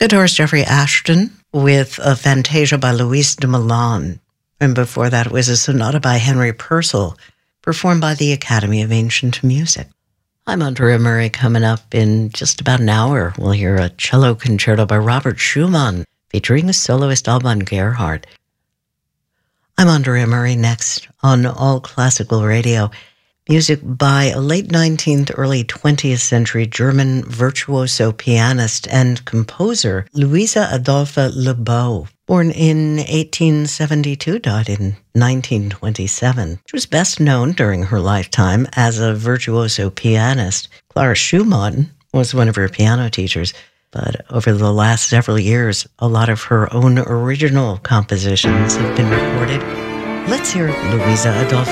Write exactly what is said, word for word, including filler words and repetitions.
Guitarist Jeffrey Ashton with a Fantasia by Luis de Milan. And before that was a sonata by Henry Purcell, performed by the Academy of Ancient Music. I'm Andrea Murray. Coming up in just about an hour, we'll hear a cello concerto by Robert Schumann, featuring a soloist Alban Gerhardt. I'm Andrea Murray. Next on All Classical Radio, music by a late nineteenth, early twentieth century German virtuoso pianist and composer, Louisa Adolphe Lebeau. Born in eighteen seventy-two, died in nineteen twenty-seven. She was best known during her lifetime as a virtuoso pianist. Clara Schumann was one of her piano teachers, but over the last several years, a lot of her own original compositions have been recorded. Let's hear Louisa Adolphe